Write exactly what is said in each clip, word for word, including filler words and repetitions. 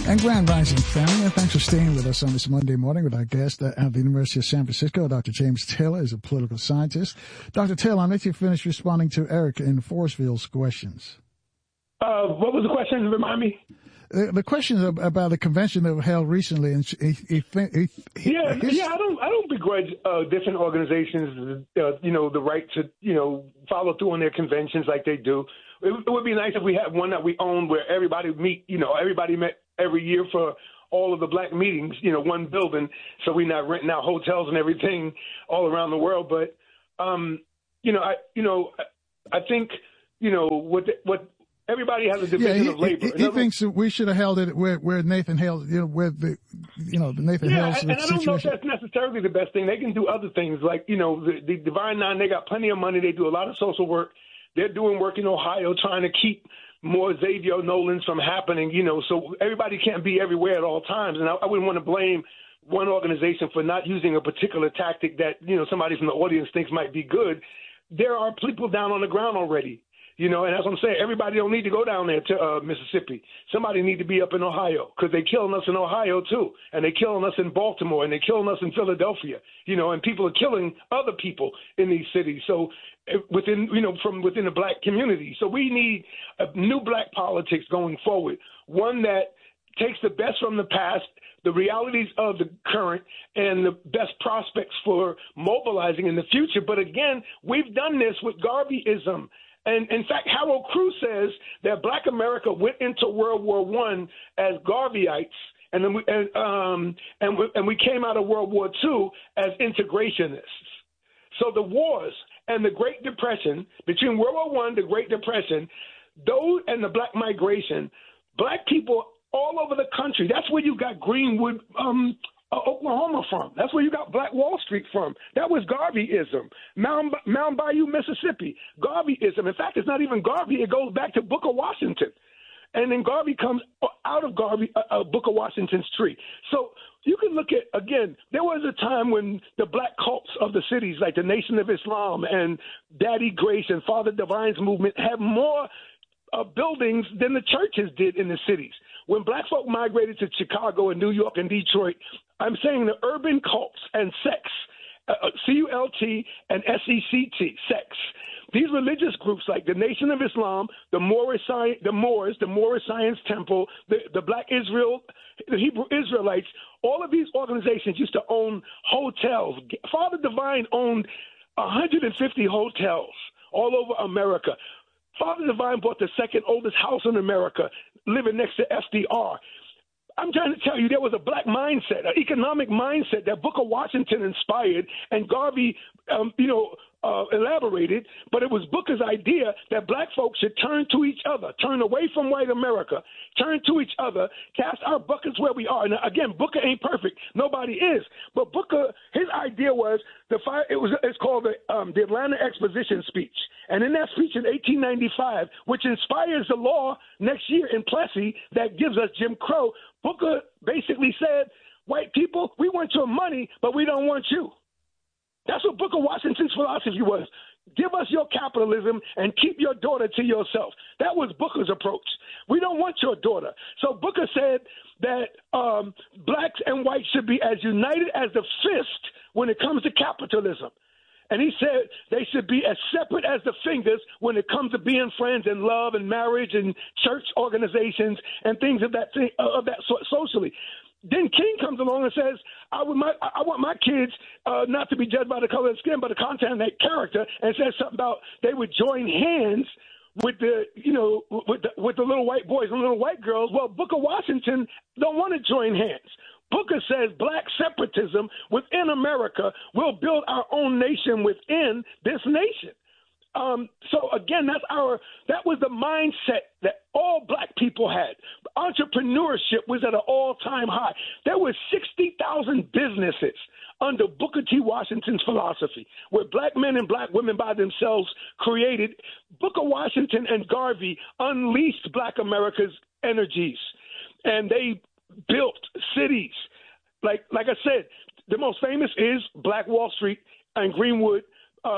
And Grand Rising family, and thanks for staying with us on this Monday morning with our guest uh, at the University of San Francisco. Doctor James Taylor is a political scientist. Doctor Taylor, I'll let you finish responding to Eric in Forestville's questions. Uh, what was the question? Remind me. The, the question is about the convention that was held recently, and he, he, he, he, yeah, his... yeah, I don't, I don't begrudge uh, different organizations, uh, you know, the right to, you know, follow through on their conventions like they do. It, it would be nice if we had one that we owned where everybody meet, you know, everybody met every year for all of the black meetings, you know, one building, so we're not renting out hotels and everything all around the world. But, um, you know, I, you know, I think, you know, what, what everybody has a division yeah, he, of labor. He, he other, thinks that we should have held it where, where Nathan Hale, you know, where the, you know, the Nathan yeah, Hale's and I don't situation. know if that's necessarily the best thing. They can do other things like, you know, the, the Divine Nine, they got plenty of money. They do a lot of social work. They're doing work in Ohio trying to keep more Xavier Nolans from happening, you know, so everybody can't be everywhere at all times. And I, I wouldn't want to blame one organization for not using a particular tactic that, you know, somebody from the audience thinks might be good. There are people down on the ground already, you know, and that's what I'm saying. Everybody don't need to go down there to uh, Mississippi. Somebody need to be up in Ohio because they're killing us in Ohio, too. And they're killing us in Baltimore and they're killing us in Philadelphia, you know, and people are killing other people in these cities. So within, you know, from within the black community. So we need a new black politics going forward, one that takes the best from the past, the realities of the current, and the best prospects for mobilizing in the future. But again, we've done this with Garveyism. And in fact, Harold Crew says that black America went into World War One as Garveyites, and then we, and, um, and, we, and we came out of World War Two as integrationists. So the wars and the Great Depression, between World War One, the Great Depression, those and the black migration, black people all over the country, that's where you got Greenwood, um, uh, Oklahoma from. That's where you got Black Wall Street from. That was Garveyism. Mound, Mound Bayou, Mississippi, Garveyism. In fact, it's not even Garvey. It goes back to Booker Washington. And then Garvey comes out of Garvey, uh, uh, Booker Washington's tree. So you can look at, again, there was a time when the black cults of the cities, like the Nation of Islam and Daddy Grace and Father Divine's movement, had more uh, buildings than the churches did in the cities. When black folk migrated to Chicago and New York and Detroit, I'm saying the urban cults and sects, uh, C U L T and S E C T, sects, these religious groups like the Nation of Islam, the Moorish, the Moors, the Moorish Science Temple, the, the Black Israel, the Hebrew Israelites, all of these organizations used to own hotels. Father Divine owned one hundred fifty hotels all over America. Father Divine bought the second oldest house in America, living next to F D R. I'm trying to tell you, there was a black mindset, an economic mindset that Booker Washington inspired and Garvey, um, you know, uh, elaborated. But it was Booker's idea that black folks should turn to each other, turn away from white America, turn to each other, cast our buckets where we are. Now, again, Booker ain't perfect. Nobody is. But Booker, his idea was the fire. It was. It's called the um, the Atlanta Exposition Speech. And in that speech in eighteen ninety-five, which inspires the law next year in Plessy that gives us Jim Crow, Booker basically said, white people, we want your money, but we don't want you. That's what Booker Washington's philosophy was. Give us your capitalism and keep your daughter to yourself. That was Booker's approach. We don't want your daughter. So Booker said that um, blacks and whites should be as united as the fist when it comes to capitalism. And he said they should be as separate as the fingers when it comes to being friends and love and marriage and church organizations and things of that thing, of that sort socially. Then King comes along and says, I, would my, I want my kids uh, not to be judged by the color of skin, but the content of their character, and says something about they would join hands with the, you know, with the, with the little white boys and little white girls. Well, Booker Washington don't want to join hands. Booker says black separatism within America will build our own nation within this nation. Um, so again, that's our that was the mindset that all black people had. Entrepreneurship was at an all-time high. There were sixty thousand businesses under Booker T. Washington's philosophy, where black men and black women by themselves created. Booker Washington and Garvey unleashed black America's energies, and they built cities. Like like I said, the most famous is Black Wall Street and Greenwood, um,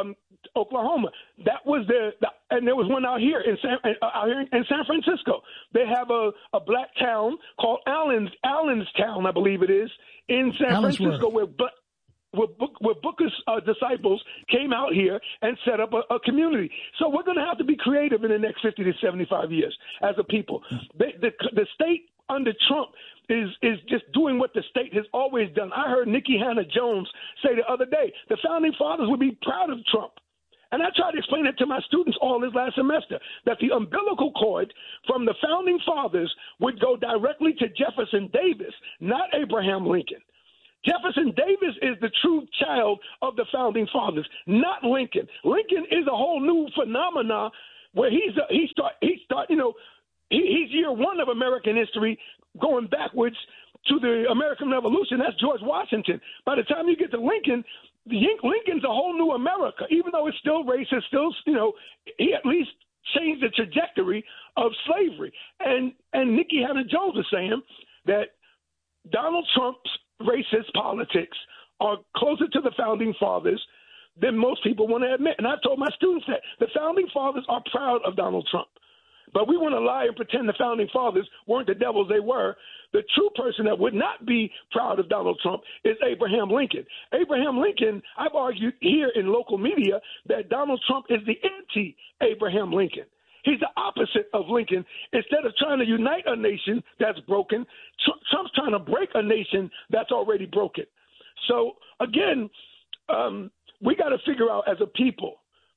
Oklahoma. That was the, the and there was one out here in San uh, out here in San Francisco. They have a, a black town called Allen's Allenstown, I believe it is, in San Francisco, where but. Where, Book, where Booker's uh, disciples came out here and set up a, a community. So we're going to have to be creative in the next fifty to seventy-five years as a people. They, the, the state under Trump is is just doing what the state has always done. I heard Nikki Hannah-Jones say the other day, the founding fathers would be proud of Trump. And I tried to explain it to my students all this last semester, that the umbilical cord from the founding fathers would go directly to Jefferson Davis, not Abraham Lincoln. Jefferson Davis is the true child of the founding fathers, not Lincoln. Lincoln is a whole new phenomena where he's a, he start he start you know he, he's year one of American history, going backwards to the American Revolution. That's George Washington. By the time you get to Lincoln, Lincoln's a whole new America. Even though it's still racist, still you know he at least changed the trajectory of slavery. And and Nikki Hannah-Jones was saying that Donald Trump's racist politics are closer to the founding fathers than most people want to admit. And I told my students that the founding fathers are proud of Donald Trump. But we want to lie and pretend the founding fathers weren't the devils they were. The true person that would not be proud of Donald Trump is Abraham Lincoln. Abraham Lincoln, I've argued here in local media that Donald Trump is the anti-Abraham Lincoln. He's the opposite of Lincoln. Instead of trying to unite a nation that's broken, Trump's trying to break a nation that's already broken. So, again, um, we got to figure out as a people,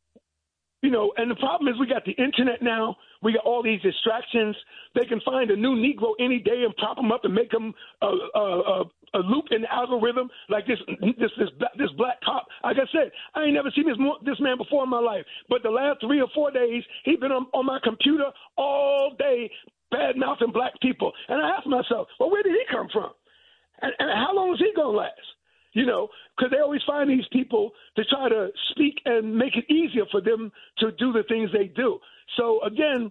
you know, and the problem is we got the internet now. We got all these distractions. They can find a new Negro any day and prop him up and make him a, a, a, a loop in the algorithm like this this this this black cop. Like I said, I ain't never seen this this man before in my life. But the last three or four days, he's been on, on my computer all day, bad-mouthing black people. And I asked myself, well, where did he come from? And, and how long is he going to last? You know, because they always find these people to try to speak and make it easier for them to do the things they do. So, again,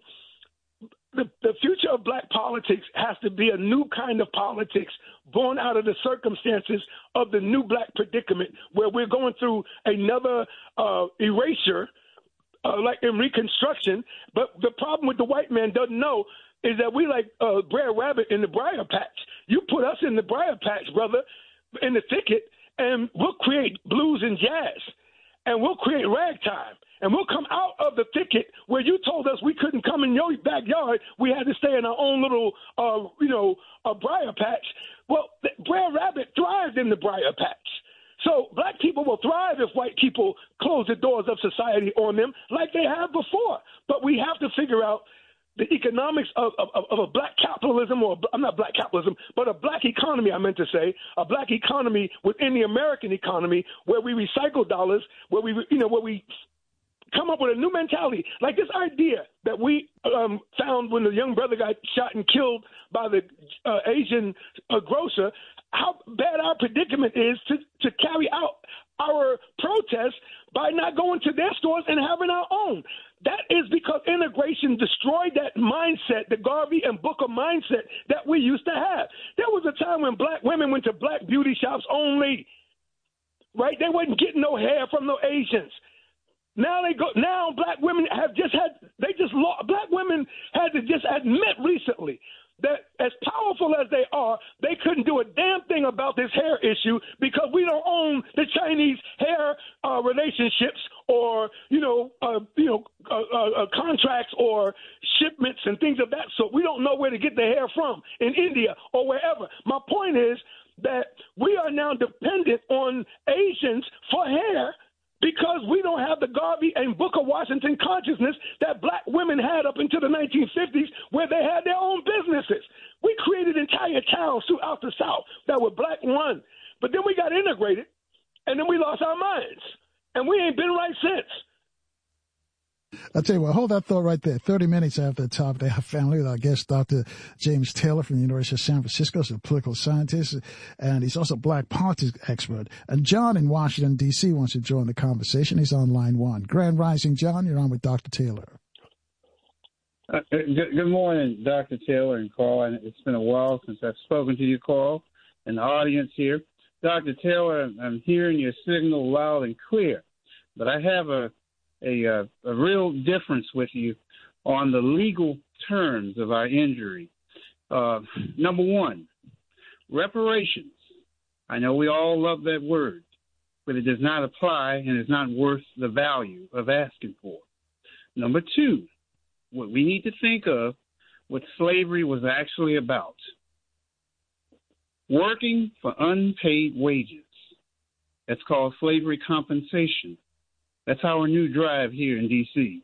the, the future of black politics has to be a new kind of politics born out of the circumstances of the new black predicament, where we're going through another uh, erasure, uh, like in Reconstruction. But the problem with the white man doesn't know is that we like uh, Brer Rabbit in the briar patch. You put us in the briar patch, brother, in the thicket, and we'll create blues and jazz, and we'll create ragtime, and we'll come out of the thicket where you told us we couldn't come in your backyard. We had to stay in our own little, uh, you know, uh, briar patch. Well, Brer Rabbit thrived in the briar patch. So black people will thrive if white people close the doors of society on them like they have before. But we have to figure out the economics of, of, of a black capitalism, or I'm not black capitalism, but a black economy, I meant to say, a black economy within the American economy, where we recycle dollars, where we, you know, where we come up with a new mentality. Like this idea that we um, found when the young brother got shot and killed by the uh, Asian uh, grocer, how bad our predicament is to, to carry out our protest by not going to their stores and having our own. That is because integration destroyed that mindset, the Garvey and Booker mindset that we used to have. There was a time when black women went to black beauty shops only, right? They wasn't getting no hair from no Asians. Now they go. Now black women have just had. They just lost. Black women had to just admit recently that as powerful as they are, they couldn't do a damn thing about this hair issue because we don't own the Chinese hair uh, relationships or, you know, uh, you know, uh, uh, contracts or shipments and things of that sort. We don't know where to get the hair from in India or wherever. My point is that we are now dependent on Asians for hair because we don't have the Garvey and Booker Washington consciousness that black women had up until the nineteen fifties, where they had their own businesses. We created entire towns throughout the South that were black run. But then we got integrated, and then we lost our minds. And we ain't been right since. I'll tell you what, hold that thought right there. thirty minutes after the top of the family with our guest, Doctor James Taylor from the University of San Francisco. He's a political scientist, and he's also a black politics expert. And John in Washington, D C wants to join the conversation. He's on line one. Grand Rising, John, you're on with Doctor Taylor. Uh, good, good morning, Doctor Taylor and Carl. And it's been a while since I've spoken to you, Carl, and the audience here. Doctor Taylor, I'm hearing your signal loud and clear, but I have a a, uh, a real difference with you on the legal terms of our injury. Uh, number one, reparations. I know we all love that word, but it does not apply and is not worth the value of asking for. Number two, what we need to think of what slavery was actually about. Working for unpaid wages. That's called slavery compensation. That's our new drive here in D C.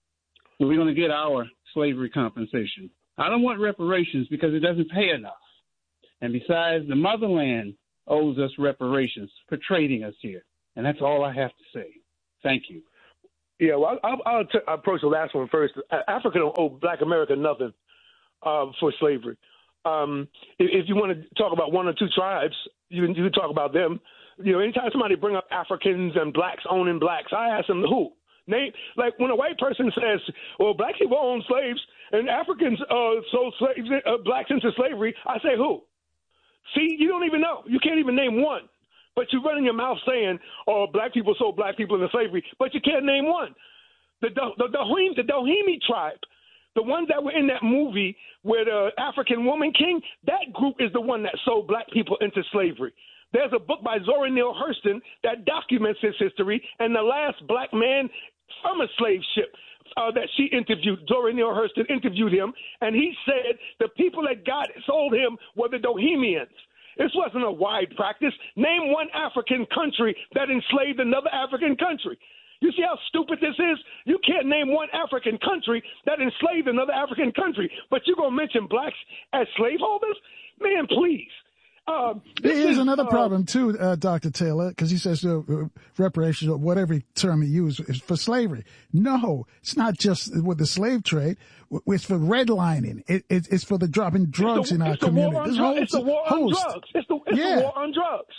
We're going to get our slavery compensation. I don't want reparations because it doesn't pay enough. And besides, the motherland owes us reparations for trading us here. And that's all I have to say. Thank you. Yeah, well, I'll, I'll, t- I'll approach the last one first. Africa don't owe Black America nothing uh, for slavery. Um, if, if you want to talk about one or two tribes, you can, you can talk about them. You know, anytime somebody bring up Africans and blacks owning blacks, I ask them who. Name, like when a white person says, well, black people own slaves and Africans uh, sold slaves, uh, blacks into slavery, I say who? See, you don't even know. You can't even name one. But you run in your mouth saying, oh, black people sold black people into slavery, but you can't name one. The the the, the, the Doheny tribe, the ones that were in that movie where the African woman king, that group is the one that sold black people into slavery. There's a book by Zora Neale Hurston that documents this history, and the last black man from a slave ship uh, that she interviewed, Zora Neale Hurston interviewed him, and he said the people that got sold him were the Dohemians. This wasn't a wide practice. Name one African country that enslaved another African country. You see how stupid this is? You can't name one African country that enslaved another African country, but you're going to mention blacks as slaveholders? Man, please. Uh, Here's is, another uh, problem, too, uh, Doctor Taylor, because he says uh, reparations, or whatever term he used, is for slavery. No, it's not just with the slave trade. It's for redlining. It, it, it's for the dropping drugs the, in our it's community. The war on This dr- whole it's the war on host. drugs. It's the, it's yeah. the war on drugs.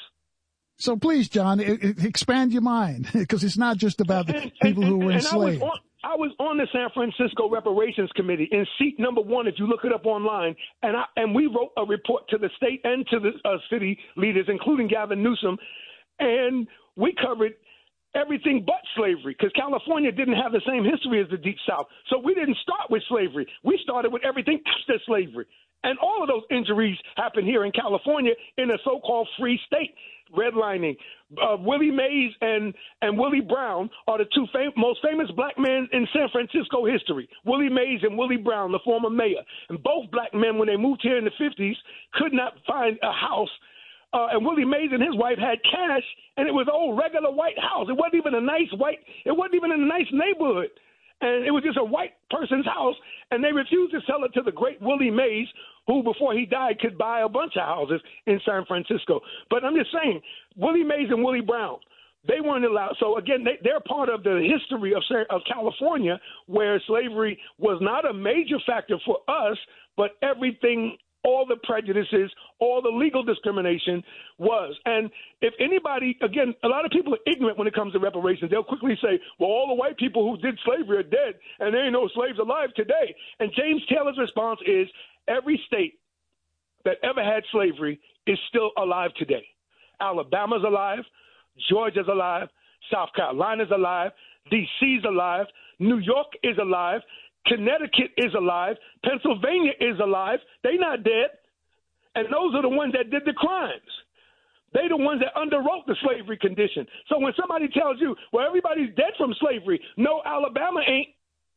So please, John, it, it, expand your mind, because it's not just about the and, people and, who were and enslaved. I was, on, I was on the San Francisco Reparations Committee in seat number one, if you look it up online, and I, and we wrote a report to the state and to the uh, city leaders, including Gavin Newsom, and we covered everything but slavery, because California didn't have the same history as the Deep South. So we didn't start with slavery. We started with everything after slavery. And all of those injuries happen here in California in a so-called free state. Redlining. Uh, Willie Mays and, and Willie Brown are the two fam- most famous black men in San Francisco history. Willie Mays and Willie Brown, the former mayor. And both black men, when they moved here in the fifties, could not find a house. Uh, and Willie Mays and his wife had cash, and it was an old regular white house. It wasn't even a nice white, it wasn't even in a nice neighborhood. And it was just a white person's house, and they refused to sell it to the great Willie Mays, who before he died could buy a bunch of houses in San Francisco. But I'm just saying, Willie Mays and Willie Brown, they weren't allowed. So, again, they, they're part of the history of, of California, where slavery was not a major factor for us, but everything, all the prejudices, all the legal discrimination was. And if anybody, again, a lot of people are ignorant when it comes to reparations. They'll quickly say, well, all the white people who did slavery are dead, and there ain't no slaves alive today. And James Taylor's response is, every state that ever had slavery is still alive today. Alabama's alive, Georgia's alive, South Carolina's alive, D C's alive, New York is alive, Connecticut is alive, Pennsylvania is alive. They not dead. And those are the ones that did the crimes. They the ones that underwrote the slavery condition. So when somebody tells you, well, everybody's dead from slavery, no, Alabama ain't.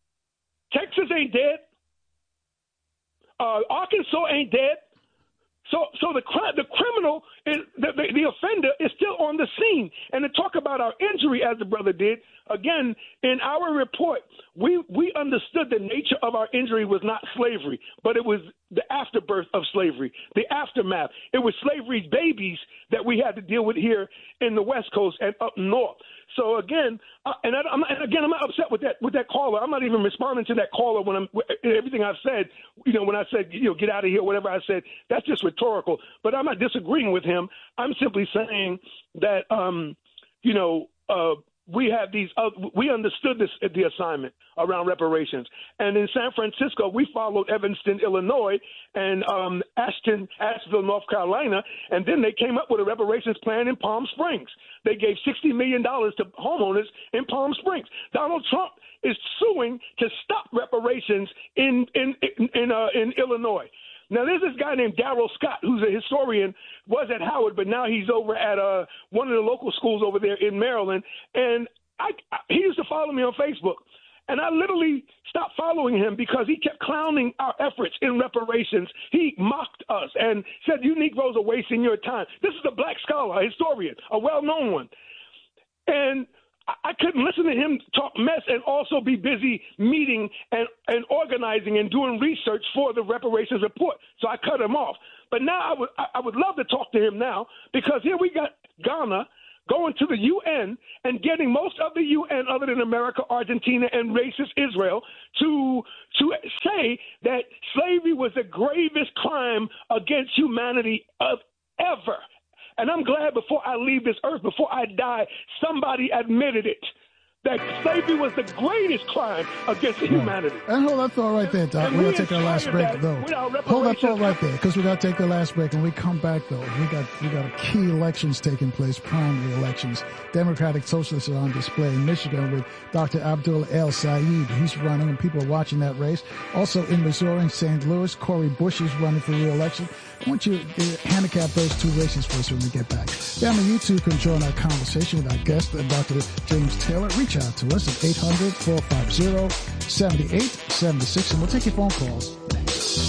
Texas ain't dead. Uh, Arkansas ain't dead. So, so the the criminal, is, the, the, the offender is still on the scene. And to talk about our injury, as the brother did, again, in our report, we, we understood the nature of our injury was not slavery, but it was the afterbirth of slavery, the aftermath. It was slavery's babies that we had to deal with here in the West Coast and up north. So again, uh, and, I, I'm, and again, I'm not upset with that with that caller. I'm not even responding to that caller when I'm everything I've said. You know, when I said, you know, get out of here, whatever I said, that's just rhetorical. But I'm not disagreeing with him. I'm simply saying that, um, you know, uh, we had these, uh, we understood this, the assignment around reparations. And in San Francisco, we followed Evanston, Illinois, and um, Ashton, Asheville, North Carolina, and then they came up with a reparations plan in Palm Springs. They gave sixty million dollars to homeowners in Palm Springs. Donald Trump is suing to stop reparations in in in, in, uh, in Illinois. Now, there's this guy named Darrell Scott, who's a historian, was at Howard, but now he's over at uh, one of the local schools over there in Maryland. And I, I, he used to follow me on Facebook. And I literally stopped following him because he kept clowning our efforts in reparations. He mocked us and said, you Negroes are wasting your time. This is a black scholar, a historian, a well-known one. And I couldn't listen to him talk mess and also be busy meeting and, and organizing and doing research for the reparations report. So I cut him off. But now I would I would love to talk to him now, because here we got Ghana going to the U N and getting most of the U N other than America, Argentina, and racist Israel to to say that slavery was the gravest crime against humanity of ever. And I'm glad before I leave this earth, before I die, somebody admitted it, that slavery was the greatest crime against humanity. And hold that thought right there, Doc. We're going to take our last break, though. Hold that thought right there, because we got to take the last break. And we come back, though, we got we got key elections taking place, primary elections. Democratic Socialists are on display in Michigan with Doctor Abdul El Sayed. He's running, and people are watching that race. Also in Missouri, Saint Louis, Cori Bush is running for re-election. I want you to handicap those two races for us when we get back. Family, you too can join our conversation with our guest, Doctor James Taylor. Reach out to us at eight hundred, four five zero, seven eight seven six, and we'll take your phone calls next.